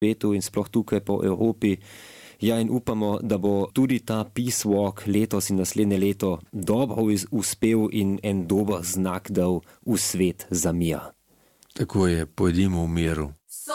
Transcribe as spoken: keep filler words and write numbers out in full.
svetu in sploh tukaj po Evropi. Ja, in upamo, da bo tudi ta Peace Walk letos in naslednje leto dobro uspel in en dober znak dal v svet za mir. Tako je, pojdimo v miru.